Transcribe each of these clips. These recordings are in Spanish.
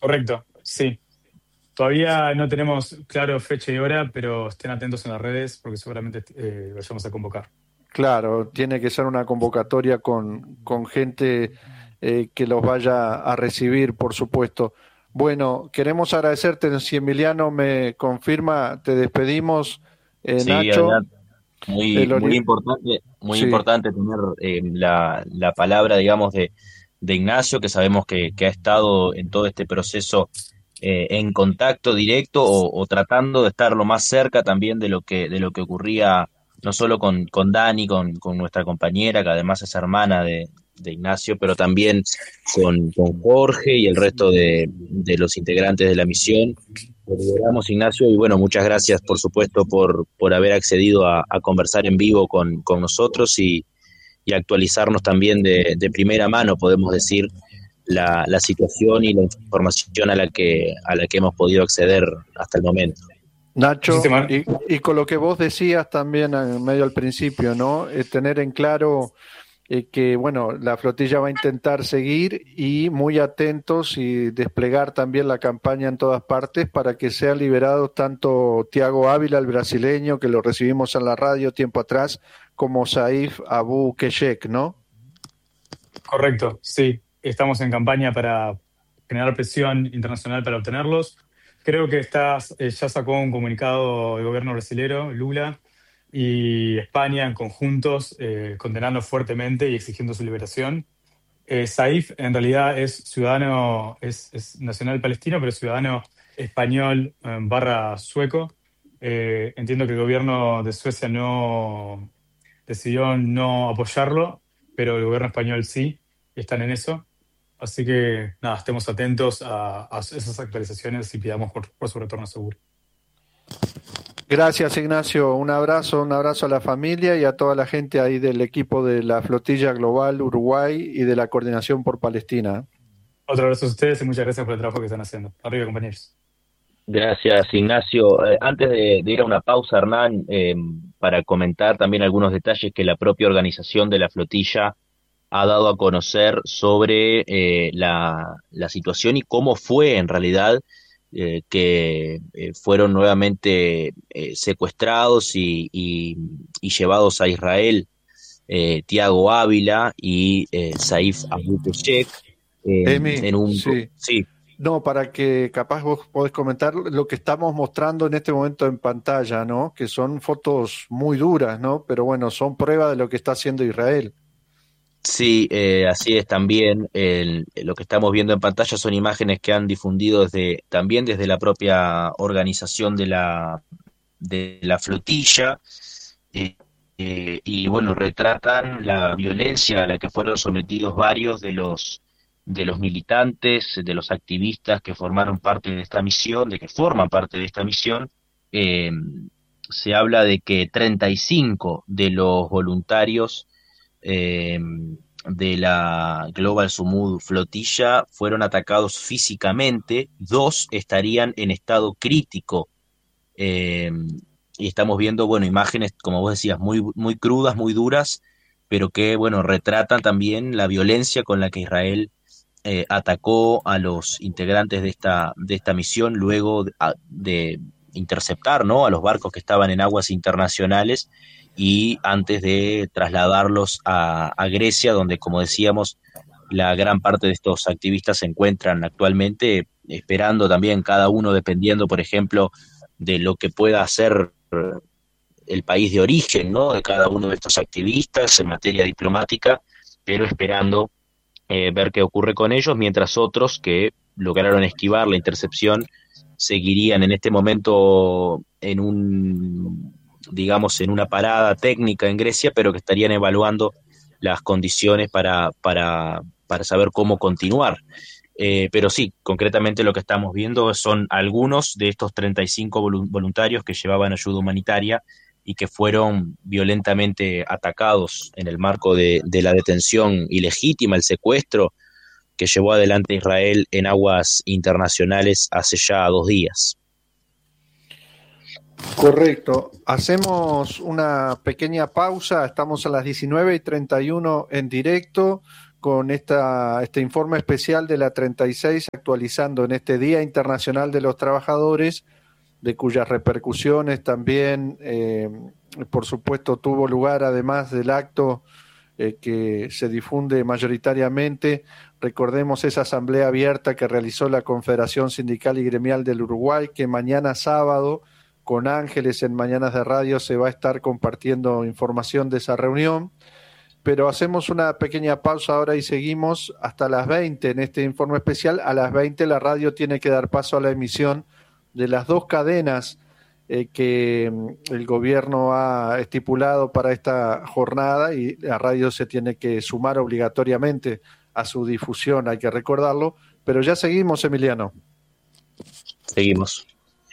Correcto, sí. Todavía no tenemos claro fecha y hora, pero estén atentos en las redes porque seguramente vayamos a convocar. Claro, tiene que ser una convocatoria con gente que los vaya a recibir, por supuesto. Bueno, queremos agradecerte, si Emiliano me confirma, te despedimos. Sí, Nacho, Adrián, muy, el ori- muy sí. importante tener la palabra, digamos, de Ignacio, que sabemos que ha estado en todo este proceso en contacto directo o tratando de estar lo más cerca también de lo que ocurría, no solo con Dani, con nuestra compañera, que además es hermana de Ignacio, pero también con Jorge y el resto de los integrantes de la misión. Te liberamos, Ignacio, y bueno, muchas gracias, por supuesto, por haber accedido a conversar en vivo con nosotros y actualizarnos también de primera mano, podemos decir, la situación y la información a la que hemos podido acceder hasta el momento. Nacho, Muchísimas, y con lo que vos decías también en medio al principio, ¿no? Tener en claro que, bueno, la flotilla va a intentar seguir y muy atentos y desplegar también la campaña en todas partes para que sean liberados tanto Tiago Ávila, el brasileño, que lo recibimos en la radio tiempo atrás, como Saif Abu Keshek, ¿no? correcto, sí. Estamos en campaña para generar presión internacional para obtenerlos. Creo que ya sacó un comunicado el gobierno brasilero, Lula, y España en conjuntos, condenando fuertemente y exigiendo su liberación. Saif en realidad es ciudadano, es nacional palestino, pero ciudadano español barra sueco. Entiendo que el gobierno de Suecia decidió no apoyarlo, pero el gobierno español sí, están en eso. Así que nada, estemos atentos a esas actualizaciones y pidamos por su retorno seguro. Gracias, Ignacio. Un abrazo a la familia y a toda la gente ahí del equipo de la Flotilla Global Uruguay y de la Coordinación por Palestina. Otro abrazo a ustedes y muchas gracias por el trabajo que están haciendo. Arriba, compañeros. Gracias, Ignacio. Antes de ir a una pausa, Hernán, para comentar también algunos detalles que la propia organización de la flotilla ha dado a conocer sobre la situación y cómo fue en realidad que fueron nuevamente secuestrados y llevados a Israel Tiago Ávila y Saif Abu Shek Emi, en un... sí. Sí, No, para que capaz vos podés comentar lo que estamos mostrando en este momento en pantalla, ¿no? Que son fotos muy duras, ¿no? Pero bueno, son prueba de lo que está haciendo Israel. sí, así es también. Lo que estamos viendo en pantalla son imágenes que han difundido también desde la propia organización de la flotilla. eh, y bueno, retratan la violencia a la que fueron sometidos varios de los militantes, de los activistas que formaron parte de esta misión, de que forman parte de esta misión. Eh, Se habla de que 35 de los voluntarios eh, de la Global Sumud flotilla fueron atacados físicamente, dos estarían en estado crítico. eh, y estamos viendo, bueno, imágenes, como vos decías, muy crudas, muy duras, pero que, bueno, retratan también la violencia con la que Israel atacó a los integrantes de esta misión luego de interceptar, ¿no?, a los barcos que estaban en aguas internacionales y antes de trasladarlos a Grecia, donde, como decíamos, la gran parte de estos activistas se encuentran actualmente esperando también, cada uno dependiendo, por ejemplo, de lo que pueda hacer el país de origen, ¿no?, de cada uno de estos activistas en materia diplomática, pero esperando ver qué ocurre con ellos, mientras otros que lograron esquivar la intercepción seguirían en este momento en digamos, en una parada técnica en Grecia, pero que estarían evaluando las condiciones para saber cómo continuar. Pero sí, concretamente lo que estamos viendo son algunos de estos 35 voluntarios que llevaban ayuda humanitaria y que fueron violentamente atacados en el marco de la detención ilegítima, el secuestro que llevó adelante Israel en aguas internacionales hace ya 2 días. Correcto. Hacemos una pequeña pausa. Estamos a las 19:31 en directo con este informe especial de la 36, actualizando en este Día Internacional de los Trabajadores, de cuyas repercusiones también, por supuesto, tuvo lugar, además del acto que se difunde mayoritariamente. Recordemos esa asamblea abierta que realizó la Confederación Sindical y Gremial del Uruguay, que mañana sábado, con Ángeles en Mañanas de Radio, se va a estar compartiendo información de esa reunión. Pero hacemos una pequeña pausa ahora y seguimos hasta las 20 en este informe especial. A las 20 la radio tiene que dar paso a la emisión de las 2 cadenas que el gobierno ha estipulado para esta jornada, y la radio se tiene que sumar obligatoriamente a su difusión, hay que recordarlo. Pero ya seguimos, Emiliano. Seguimos.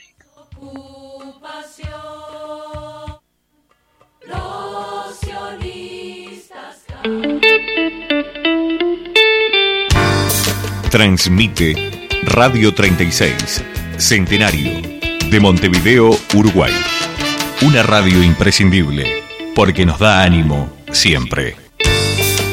Transmite Radio 36, Centenario, de Montevideo, Uruguay. Una radio imprescindible, porque nos da ánimo siempre.